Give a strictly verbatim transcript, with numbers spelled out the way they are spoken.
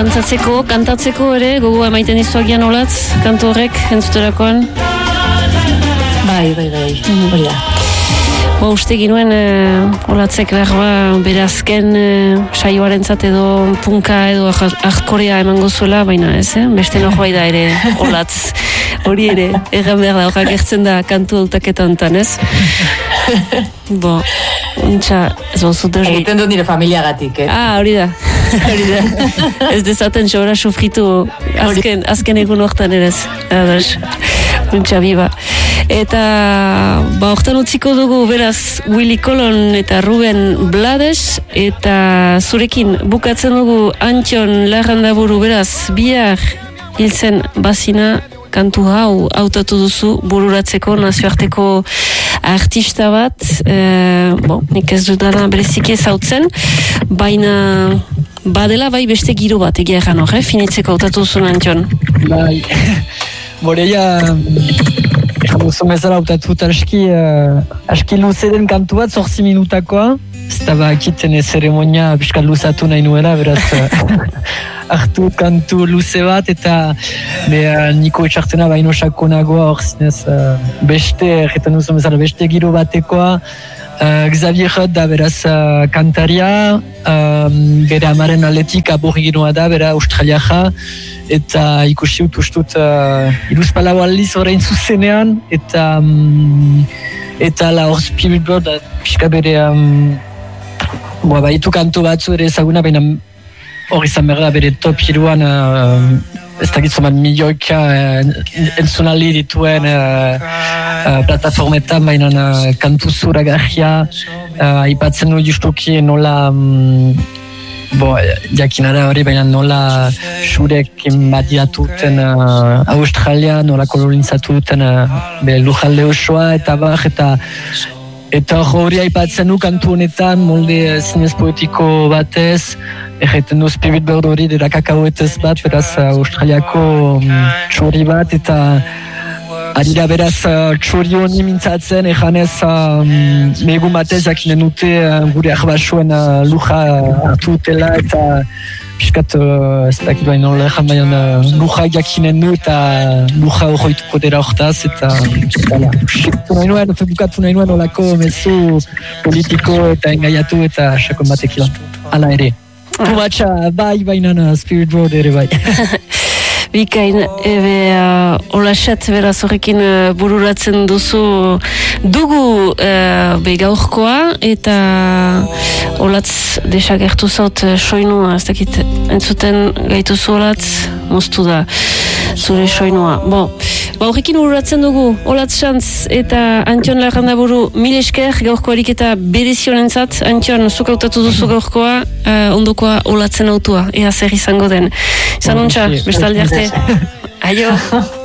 dantzatzeko, kantatzeko ere, gogoa emaiten dizuagian olatz, kantu horrek, entzuterakoan? Bai, bai, bai, hori da. Bo, uste ginuen, uh, olatzek behar ba, bere azken uh, saioaren zat edo punka edo hardkorea emango zuela, baina ez, eh? Beste nox bai da ere olatz. Hori ere, egan behar da, horrak gertzen da kantu autaketa honetan, ez? Bo, untxa, ez bozu dut... Egiten dut nire familiagatik, eh? Ah, hori da, hori da. Ez dezaten sobra sufritu azken, azken egun hortan ere ez. Ados, untxa, biba. Eta, ba, hortan utziko dugu, beraz, Willy Colon eta Ruben Blades, eta zurekin bukatzen dugu Antxon Larrandaburu, beraz, bihar hiltzen bazina, kantu hau hautatu duzu bururatzeko nazioarteko artista bat, e, bo, nik ez dudana bereziki ezautzen, baina badela bai beste giro bat egia egan hor, eh? Finitzeko hautatu duzun Antxon. Bai, boreia, duzu mezara hautatut aski, uh, aski luze den kantu bat, zortzi minutakoa, ez da bakiten zeremonia piskat luzatu nahi nuela, beraz... hartu kantu luze bat eta be, uh, niko etxartena baino sakonagoa hor zinez uh, beste, erretan duzu bezala beste giro batekoa uh, Xavier Rudd da beraz uh, kantaria um, bere amaren aletik aborri ginoa da, bera australiaja eta ikusi dut ustut uh, iruz palau aldiz horrein zuzenean eta um, eta la hor Spirit Bird pixka bere um, boa, baitu kantu batzu ere ezaguna baina hori izan behar da bere top hiruan uh, ez dakitzuman milioika uh, entzunaldi dituen uh, uh, plataformetan baina uh, kantu zuragarria uh, ipatzen du justuki nola um, bo, jakinara hori baina nola xurek badiatuten uh, Australia, nola kolonizatuten uh, be lujalde osoa eta bar eta eta hori aipatzen du kantu honetan molde zinez poetiko batez egiten du Spirit Bird hori dira kakaoetez bat, beraz Australiako um, txori bat, eta ari da beraz uh, txori honi mintzatzen, eganez um, megun batez jakinen dute uh, gure arbasuen uh, luja hartu dutela, eta piskat uh, ez dakit baino lehan baina uh, luja jakinen du, eta luja horreituko dira hortaz, eta bukatu nahi nuen, bukatu nahi nuen olako mezu politiko eta engaiatu eta sakon batekin ala ere. Pumatxa, bai, baina Spirit Road ere bai. Bikain, ebe, uh, olaxat beraz horrekin uh, bururatzen duzu dugu uh, be gaurkoa, eta olatz desagertu zaut uh, soinua, ez dakit entzuten gaituzu olatz, moztu da zure soinua. Bo, ba horrekin bururatzen dugu olatz xantz eta Antxon Larrandaburu mil esker gaurko ariketa berezionentzat. Antxon, zuk hautatu duzu gaurkoa, uh, ondokoa olatzen autua, ea zer izango den. Izan ontsa, bestalde arte. Aio!